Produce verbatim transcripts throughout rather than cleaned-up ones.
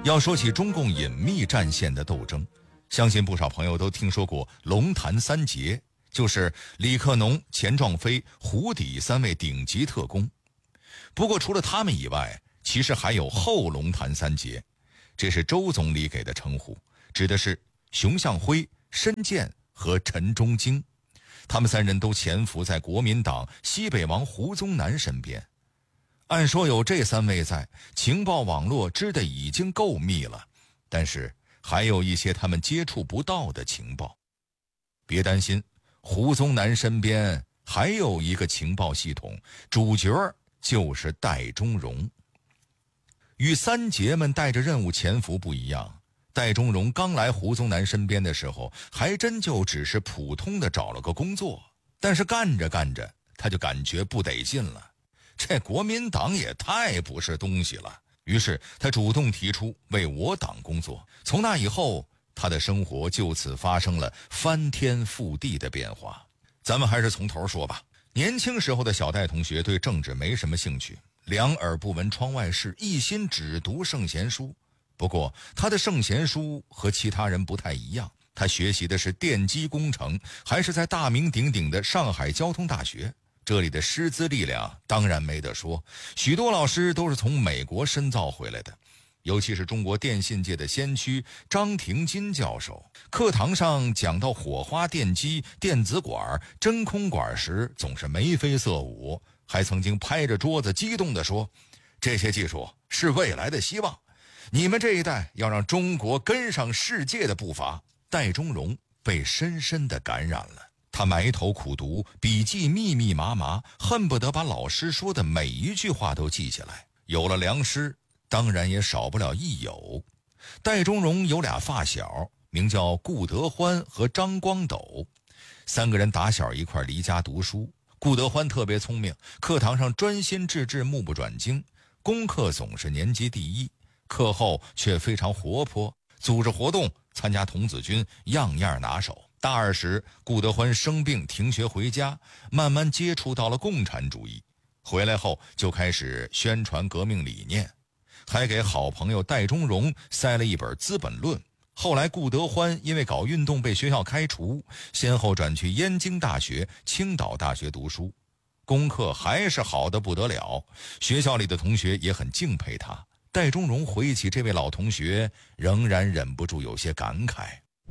要说起中共隐秘战线的斗争，相信不少朋友都听说过龙潭三杰，就是李克农、钱壮飞、胡底三位顶级特工。不过除了他们以外，其实还有后龙潭三杰，这是周总理给的称呼，指的是熊向晖、申健和陈忠京。他们三人都潜伏在国民党西北王胡宗南身边。按说有这三位在，情报网络织得已经够密了，但是还有一些他们接触不到的情报。别担心，胡宗南身边还有一个情报系统，主角就是戴忠荣。与三杰们带着任务潜伏不一样，戴忠荣刚来胡宗南身边的时候，还真就只是普通的找了个工作，但是干着干着，他就感觉不得劲了。这国民党也太不是东西了，于是他主动提出为我党工作。从那以后，他的生活就此发生了翻天覆地的变化。咱们还是从头说吧。年轻时候的小戴同学对政治没什么兴趣，两耳不闻窗外事，一心只读圣贤书。不过他的圣贤书和其他人不太一样，他学习的是电机工程，还是在大名鼎鼎的上海交通大学。这里的师资力量当然没得说，许多老师都是从美国深造回来的，尤其是中国电信界的先驱张廷金教授，课堂上讲到火花电机、电子管、真空管时总是眉飞色舞，还曾经拍着桌子激动地说，这些技术是未来的希望，你们这一代要让中国跟上世界的步伐。戴忠荣被深深地感染了，他埋头苦读，笔记密密麻麻，恨不得把老师说的每一句话都记下来。有了良师，当然也少不了益友。戴忠荣有俩发小，名叫顾德欢和张光斗，三个人打小一块离家读书。顾德欢特别聪明，课堂上专心致志，目不转睛，功课总是年级第一，课后却非常活泼，组织活动，参加童子军，样样拿手。大二时，顾德欢生病停学回家，慢慢接触到了共产主义。回来后就开始宣传革命理念，还给好朋友戴忠荣塞了一本《资本论》。后来顾德欢因为搞运动被学校开除，先后转去燕京大学、青岛大学读书，功课还是好得不得了，学校里的同学也很敬佩他。戴忠荣回忆起这位老同学，仍然忍不住有些感慨。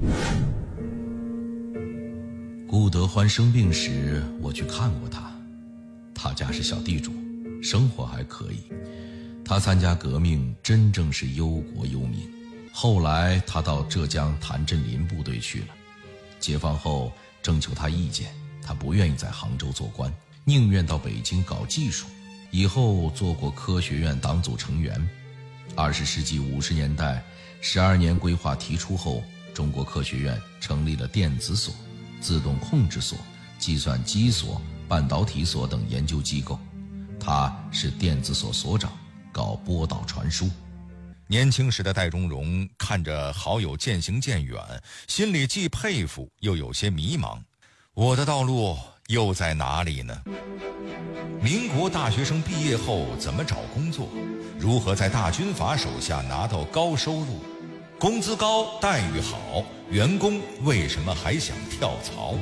顾德欢生病时，我去看过他。他家是小地主，生活还可以。他参加革命，真正是忧国忧民。后来他到浙江谭震林部队去了。解放后征求他意见，他不愿意在杭州做官，宁愿到北京搞技术。以后做过科学院党组成员。二十世纪五十年代，十二年规划提出后，中国科学院成立了电子所、自动控制所、计算机所、半导体所等研究机构。他是电子所所长，搞波导传输。 年轻时的戴忠荣看着好友渐行渐远，心里既佩服又有些迷茫。我的道路又在哪里呢？民国大学生毕业后怎么找工作？如何在大军阀手下拿到高收入？工资高，待遇好，员工为什么还想跳槽？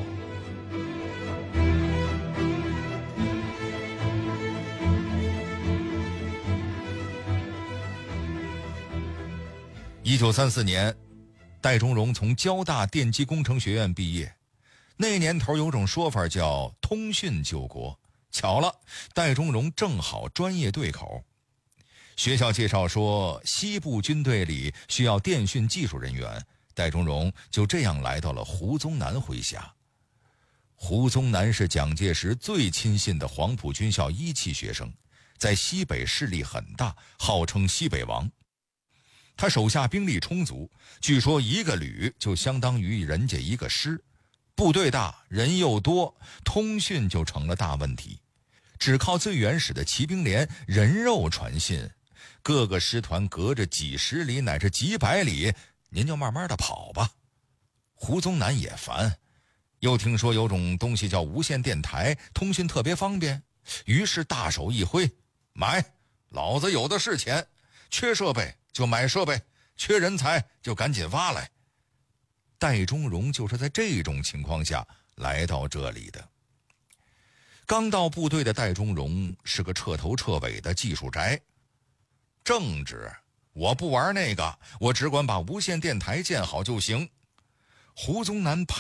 一九三四年，戴忠荣从交大电机工程学院毕业。那年头有种说法叫通讯救国，巧了，戴忠荣正好专业对口。学校介绍说西部军队里需要电讯技术人员，戴忠荣就这样来到了胡宗南麾下。胡宗南是蒋介石最亲信的黄埔军校一期学生，在西北势力很大，号称西北王。他手下兵力充足，据说一个旅就相当于人家一个师，部队大，人又多，通讯就成了大问题。只靠最原始的骑兵连人肉传信，各个师团隔着几十里乃至几百里，您就慢慢的跑吧。胡宗南也烦，又听说有种东西叫无线电台，通讯特别方便，于是大手一挥，买，老子有的是钱，缺设备就买设备， 缺人才就赶紧挖来。戴中荣就是在这种情况下来到这里的。刚到部队的戴中荣是个彻头彻尾的技术宅。政治我不玩那个，我只管把无线电台建好就行。胡宗南